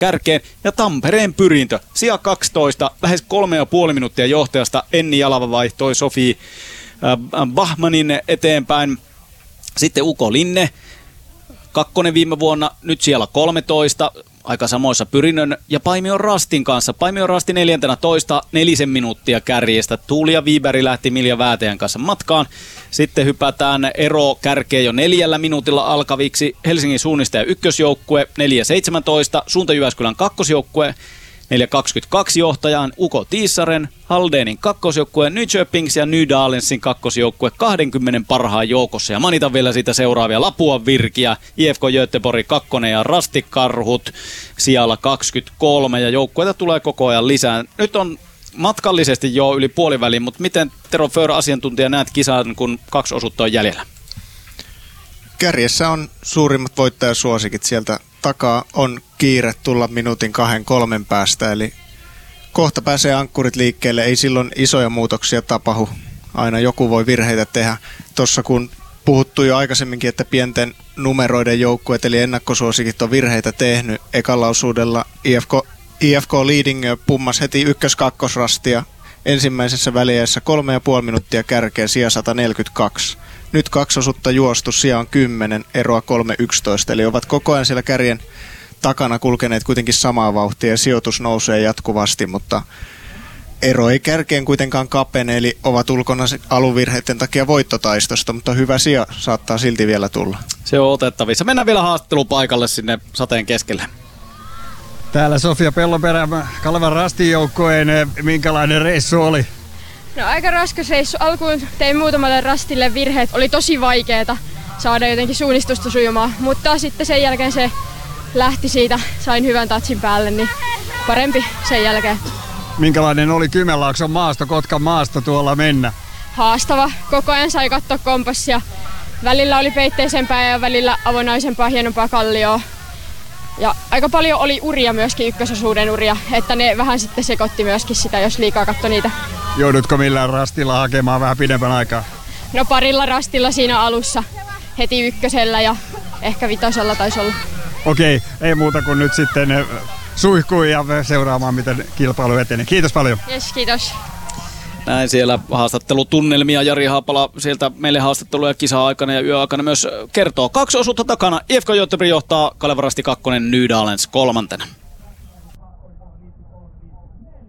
kärkeen. Ja Tampereen Pyrintö, sija 12, lähes 3,5 minuuttia johtajasta. Enni Jalava vaihtoi Sofi Bahmanin eteenpäin. Sitten Uko Linne, kakkonen viime vuonna, nyt siellä 13, aika samoissa Pyrinnön ja Paimion Rastin kanssa. Paimion Rasti 14, 4 minuuttia kärjestä. Tuuli ja Viiberi lähti Milja Väätäjän kanssa matkaan. Sitten hypätään ero kärkeen jo 4 minuutilla alkaviksi. Helsingin suunnistaja ykkösjoukkue 4.17, Suunta Jyväskylän kakkosjoukkue 4.22 johtajaan Uko Tiissaren, Haldenin kakkosjoukkue, Nyköpings ja Nydalensin kakkosjoukkue 20 parhaan joukossa. Ja mainitan vielä siitä seuraavia: Lapuan Virkiä, IFK Göteborg 2 ja Rastikarhut sijalla 23 ja joukkueita tulee koko ajan lisää. Nyt on matkallisesti jo yli puoliväliin, mutta miten Tero Föör asiantuntija näet kisan, kun 2 osuutta on jäljellä? Kärjessä on suurimmat voittajasuosikit, sieltä takaa on kiire tulla minuutin 2-3 päästä, eli kohta pääsee ankkurit liikkeelle, ei silloin isoja muutoksia tapahdu, aina joku voi virheitä tehdä. Tuossa kun puhuttu jo aikaisemminkin, että pienten numeroiden joukkueet eli ennakkosuosikit on virheitä tehnyt, ekalla osuudella IFK Leading pummas heti ykkös-kakkosrastia ensimmäisessä väliajassa 3,5 minuuttia kärkeä, sija 142. Nyt 2 osuutta juostu, sija on 10, eroa 3.11, eli ovat koko ajan siellä kärjen takana kulkeneet kuitenkin samaa vauhtia ja sijoitus nousee jatkuvasti, mutta ero ei kärkeen kuitenkaan kapene, eli ovat ulkona aluvirheiden takia voittotaistosta, mutta hyvä sija saattaa silti vielä tulla. Se on otettavissa. Mennään vielä haastattelupaikalle sinne sateen keskelle. Täällä Sofia Pelloperä, Kalevan Rastin joukkueen, minkälainen reissu oli? No aika raskas reissu. Alkuun tein muutamalle rastille virheet. Oli tosi vaikeeta saada jotenkin suunnistusta sujumaan, mutta sitten sen jälkeen se lähti siitä. Sain hyvän tatsin päälle, niin parempi sen jälkeen. Minkälainen oli Kymenlaakson maasto, Kotkan maasto tuolla mennä? Haastava. Koko ajan sai katsoa kompassia. Välillä oli peitteisempää ja välillä avonaisempaa, hienompaa kallioa. Ja aika paljon oli uria myöskin, ykkösosuuden uria, että ne vähän sitten sekoitti myöskin sitä, jos liikaa katsoi niitä. Joudutko millään rastilla hakemaan vähän pidemmän aikaa? No parilla rastilla siinä alussa, heti ykkösellä ja ehkä vitosella taisi olla. Okei, ei muuta kuin nyt sitten suihkuun ja seuraamaan, miten kilpailu etenee. Kiitos paljon. Yes, kiitos. Näin siellä haastattelutunnelmia. Jari Haapala sieltä meille haastatteluja kisa-aikana ja yöaikana myös kertoo. 2 osuutta takana. IFK Göteborg johtaa, Kalevan Rasti 2, Nydalens 3.